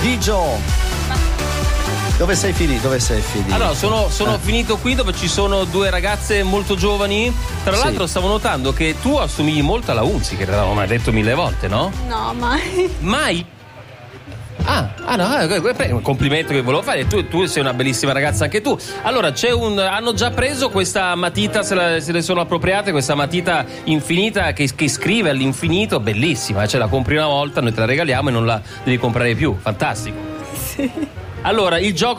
Digio. Dove sei finito? Allora, sono finito qui dove ci sono due ragazze molto giovani. Tra l'altro stavo notando che tu assomigli molto alla Unzi, che l'avevamo mai detto 1000 volte, no? No, mai. Mai? Un complimento che volevo fare. Tu sei una bellissima ragazza anche tu. Allora, hanno già preso questa matita, se le sono appropriate, questa matita infinita che scrive all'infinito, bellissima, la compri una volta, noi te la regaliamo e non la devi comprare più. Fantastico. Sì. Allora, il gioco